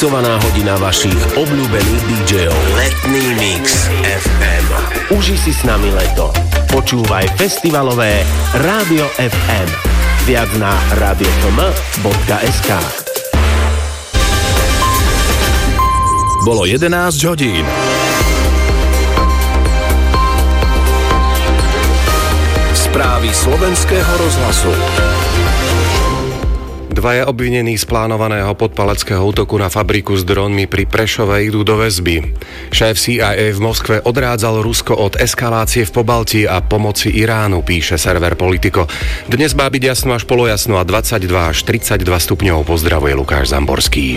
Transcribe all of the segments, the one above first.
mixovaná hodina vašich obľúbených DJov. Letný mix FM. Uži si s nami leto. Počúvaj festivalové Rádio FM. Viac na radiofm.sk. Bolo 11 hodín. Správy slovenského rozhlasu. Dvaja obvinení z plánovaného podpaleckého útoku na fabriku s drónmi pri Prešove idú do väzby. Šéf CIA v Moskve odrádzal Rusko od eskalácie v Pobaltí a pomoci Iránu, píše server Politico. Dnes má byť jasno až polojasno a 22 až 32 stupňov. Pozdravuje Lukáš Zamborský.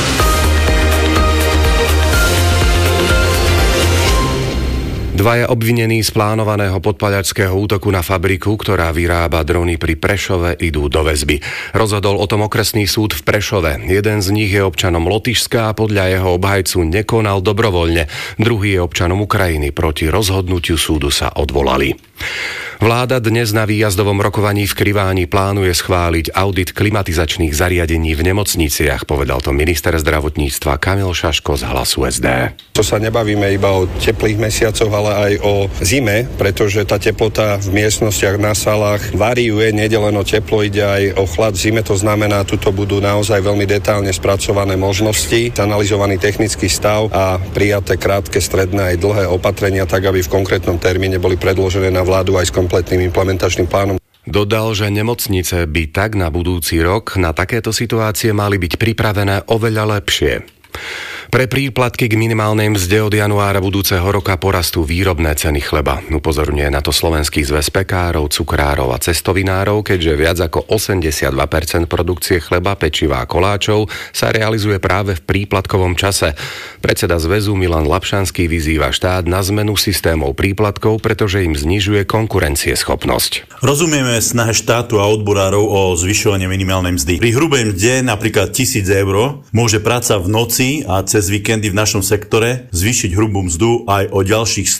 Dvaja obvinení z plánovaného podpaľačského útoku na fabriku, ktorá vyrába drony pri Prešove, idú do väzby. Rozhodol o tom okresný súd v Prešove. Jeden z nich je občanom Lotyšska a podľa jeho obhajcu nekonal dobrovoľne. Druhý je občanom Ukrajiny. Proti rozhodnutiu súdu sa odvolali. Vláda dnes na výjazdovom rokovaní v Kriváni plánuje schváliť audit klimatizačných zariadení v nemocniciach, povedal to minister zdravotníctva Kamil Šaško z Hlasu SD. To sa nebavíme iba o teplých mesiacoch, ale aj o zime, pretože tá teplota v miestnostiach na salách variuje, nejde len o teplo, ide aj o chlad v zime, to znamená, tuto budú naozaj veľmi detailne spracované možnosti, analyzovaný technický stav a prijaté krátke, stredné aj dlhé opatrenia, tak aby v konkrétnom termíne boli predložené na vládu aj s kompletným implementačným plánom. Dodal, že nemocnice by tak na budúci rok na takéto situácie mali byť pripravené oveľa lepšie. Pre príplatky k minimálnej mzde od januára budúceho roka porastú výrobné ceny chleba. Upozorňuje na to Slovenský zväz pekárov, cukrárov a cestovinárov, keďže viac ako 82% produkcie chleba, pečiva a koláčov sa realizuje práve v príplatkovom čase. Predseda zväzu Milan Lapšanský vyzýva štát na zmenu systémov príplatkov, pretože im znižuje konkurencieschopnosť. Rozumieme snahe štátu a odborárov o zvyšovanie minimálnej mzdy. Pri hrubej mzde napríklad 1,000 eur môže práca v noci a cez víkendy v našom sektore zvýšiť hrubú mzdu aj o ďalších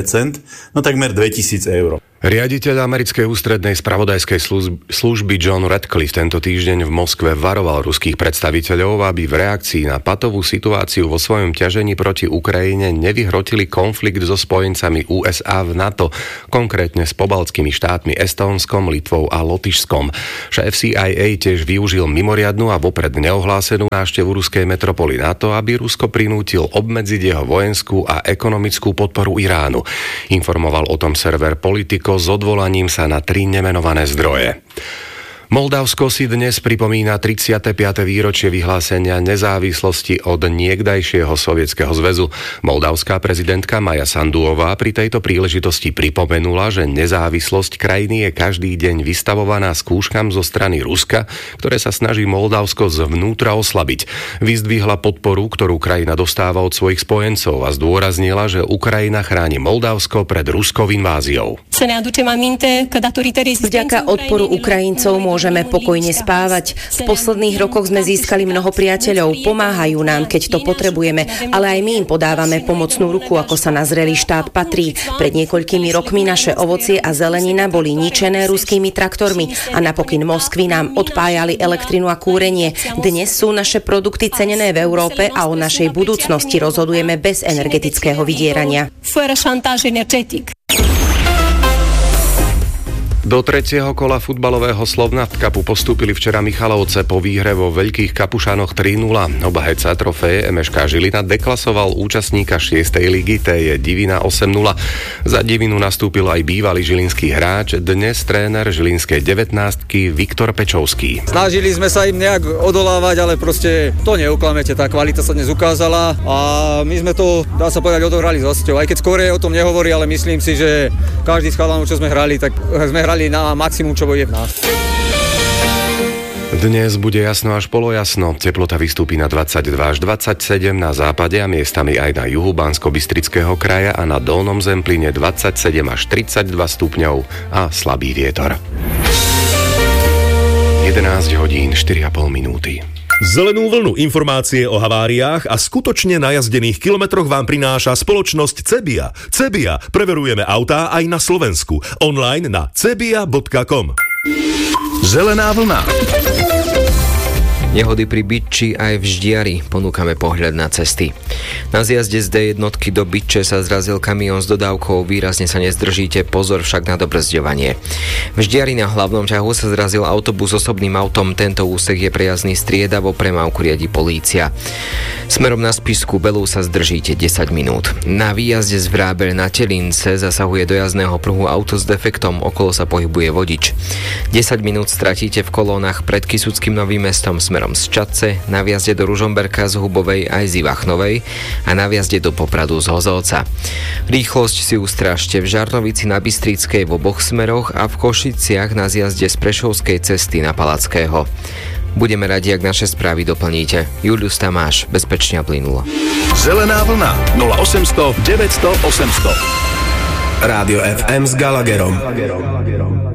100%, no takmer 2,000 eur. Riaditeľ americkej ústrednej spravodajskej služby John Ratcliffe tento týždeň v Moskve varoval ruských predstaviteľov, aby v reakcii na patovú situáciu vo svojom ťažení proti Ukrajine nevyhrotili konflikt so spojencami USA v NATO, konkrétne s pobaltskými štátmi Estónskom, Litvou a Lotyšskom. Šéf CIA tiež využil mimoriadnu a vopred neohlásenú návštevu ruskej metropoly NATO, aby Rusko prinútil obmedziť jeho vojenskú a ekonomickú podporu Iránu. Informoval o tom server Politico s odvolaním sa na 3 nemenované zdroje. Moldavsko si dnes pripomína 35. výročie vyhlásenia nezávislosti od niekdajšieho Sovietskeho zväzu. Moldavská prezidentka Maja Sanduová pri tejto príležitosti pripomenula, že nezávislosť krajiny je každý deň vystavovaná skúškam zo strany Ruska, ktoré sa snaží Moldavsko zvnútra oslabiť. Vyzdvihla podporu, ktorú krajina dostáva od svojich spojencov a zdôraznila, že Ukrajina chráni Moldavsko pred ruskou inváziou. Vďaka odporu Ukrajincov môžeme pokojne spávať. V posledných rokoch sme získali mnoho priateľov, pomáhajú nám, keď to potrebujeme, ale aj my im podávame pomocnú ruku, ako sa na zrelý štát patrí. Pred niekoľkými rokmi naše ovocie a zelenina boli ničené ruskými traktormi a napokyn Moskvy nám odpájali elektrinu a kúrenie. Dnes sú naše produkty cenené v Európe a o našej budúcnosti rozhodujeme bez energetického vydierania. Do 3. kola futbalového Slovnaft Cupu postúpili včera Michalovce po výhre vo Veľkých Kapušanoch 3-0. Obhajca trofeje MŠK Žilina deklasoval účastníka 6. ligy, to je Divina 8-0. Za Divinu nastúpil aj bývalý žilinský hráč, dnes tréner žilinskej 19-ky Viktor Pečovský. Snažili sme sa im nejak odolávať, ale proste to neuklamete, tá kvalita sa dnes ukázala a my sme to, dá sa povedať, odohrali s hosťou. Aj keď skôr o tom nehovorí, ale myslím si, že každý z chalanov, čo sme hrali, tak sme hrali na maximum, čo bude v nás. Dnes bude jasno až polojasno. Teplota vystúpi na 22 až 27 na západe a miestami aj na juhu Banskobystrického kraja a na Dolnom Zemplíne 27 až 32 stupňov a slabý vietor. 11 hodín 4,5 minúty. Zelenú vlnu informácie o haváriách a skutočne najazdených kilometroch vám prináša spoločnosť Cebia. Cebia. Preverujeme autá aj na Slovensku. Online na cebia.com. Zelená vlna. Nehody pri Bytči aj v Ždiari, ponúkame pohľad na cesty. Na zjazde z D1 do Bytče sa zrazil kamión s dodávkou, výrazne sa nezdržíte, pozor však na dobrzďovanie. V Ždiari na hlavnom ťahu sa zrazil autobus s osobným autom, tento úsek je prejazdný striedavo, premávku riadi polícia. Smerom na Spisku Belu sa zdržíte 10 minút. Na výjazde z Vrábel na Telince zasahuje do jazdného pruhu auto s defektom, okolo sa pohybuje vodič. 10 minút stratíte v kolónach pred Kysuckým Novým Mestom smerom z Čadce, na vjazde do Ružomberka z Hubovej aj z Ivachnovej a na vjazde do Popradu z Hozolca. Rýchlosť si ustrážte v Žarnovici na Bystrickej v oboch smeroch a v Košiciach na zjazde z Prešovskej cesty na Palackého. Budeme radi, ak naše správy doplníte. Julius Tamáš, bezpečne a plynulo. Zelená vlna 0800 900 800. Rádio FM s Gallagherom.